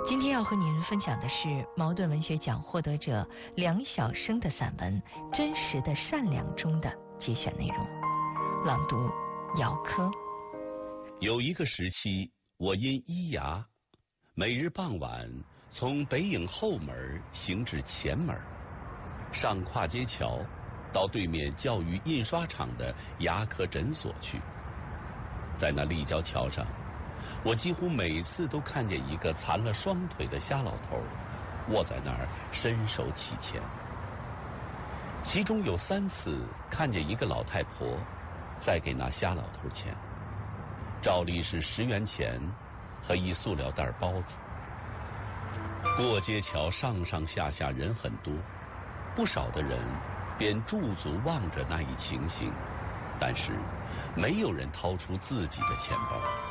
今天要和您分享的是茅盾文学奖获得者梁晓声的散文《真实的善良》中的节选内容。朗读姚科。 有一个时期，我因医牙，每日傍晚从北影后门行至前门，上跨街桥，到对面教育印刷厂的牙科诊所去。在那立交桥上，我几乎每次都看见一个残了双腿的瞎老头卧在那儿伸手乞钱。其中有3次看见一个老太婆在给那瞎老头钱，照例是10元钱和一塑料袋包子。过街桥上上下下人很多，不少的人便驻足望着那一情形，但是没有人掏出自己的钱包。